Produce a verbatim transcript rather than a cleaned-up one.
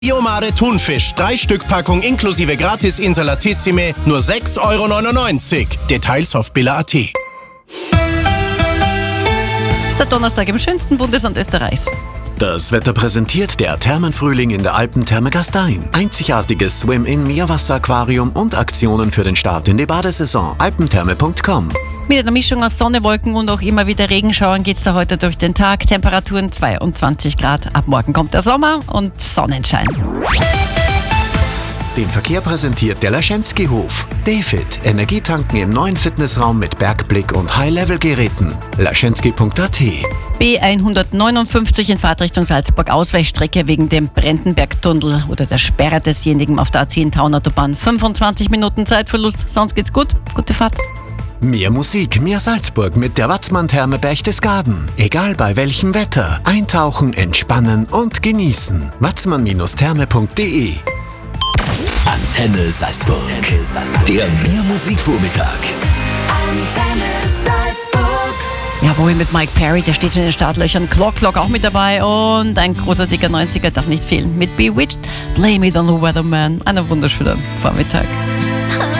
Biomare Thunfisch, drei Stück Packung inklusive Gratis Insalatissime, nur sechs Euro neunundneunzig. Details auf billa punkt at. Ist der Donnerstag im schönsten Bundesland Österreichs. Das Wetter präsentiert der Thermenfrühling in der Alpentherme Gastein. Einzigartiges Swim-In-Meerwasseraquarium und Aktionen für den Start in die Badesaison. alpentherme punkt com. Mit einer Mischung aus Sonne, Wolken und auch immer wieder Regenschauern geht's da heute durch den Tag. Temperaturen zweiundzwanzig Grad. Ab morgen kommt der Sommer und Sonnenschein. Den Verkehr präsentiert der Laschenski-Hof. Dayfit, Energietanken im neuen Fitnessraum mit Bergblick und High-Level-Geräten. laschenski punkt at. B hundertneunundfünfzig in Fahrtrichtung Salzburg, Ausweichstrecke wegen dem Brentenbergtunnel oder der Sperre desjenigen auf der A zehn Taunautobahn. fünfundzwanzig Minuten Zeitverlust, sonst geht's gut. Gute Fahrt. Mehr Musik, mehr Salzburg mit der Watzmann-Therme Berchtesgaden. Egal bei welchem Wetter. Eintauchen, entspannen und genießen. watzmann Therme punkt de. Antenne Salzburg. Der Mehr-Musik-Vormittag. Antenne Salzburg. Jawohl, mit Mike Perry, der steht schon in den Startlöchern. Clock Clock auch mit dabei und ein großartiger neunziger darf nicht fehlen. Mit Bewitched, Blame It on the Weatherman. Einen wunderschönen Vormittag.